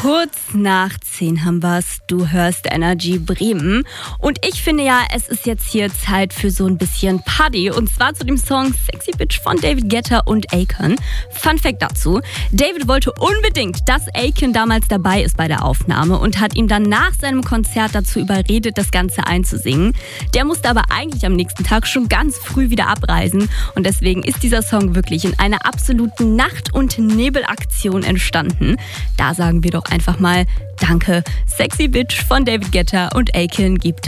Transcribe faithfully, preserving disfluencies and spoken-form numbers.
Kurz nach zehn haben wir's. Du hörst Energy Bremen. Und ich finde ja, es ist jetzt hier Zeit für so ein bisschen Party. Und zwar zu dem Song Sexy Bitch von David Guetta und Akon. Fun Fact dazu: David wollte unbedingt, dass Akon damals dabei ist bei der Aufnahme und hat ihm dann nach seinem Konzert dazu überredet, das Ganze einzusingen. Der musste aber eigentlich am nächsten Tag schon ganz früh wieder abreisen. Und deswegen ist dieser Song wirklich in einer absoluten Nacht- und Nebelaktion entstanden. Da sagen wir doch einfach mal Danke. Sexy Bitch von David Guetta und Akon gibt es